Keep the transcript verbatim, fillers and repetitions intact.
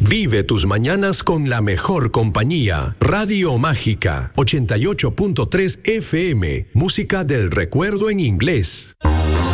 Vive tus mañanas con la mejor compañía. Radio Mágica, ochenta y ocho punto tres F M. Música del recuerdo en inglés.